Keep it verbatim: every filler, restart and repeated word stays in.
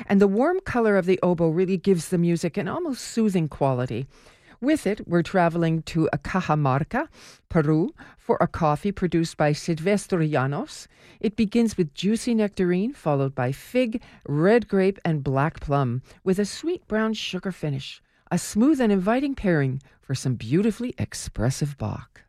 And the warm color of the oboe really gives the music an almost soothing quality. With it, we're traveling to Cajamarca, Peru, for a coffee produced by Silvestre Llanos. It begins with juicy nectarine, followed by fig, red grape, and black plum, with a sweet brown sugar finish. A smooth and inviting pairing for some beautifully expressive Bach.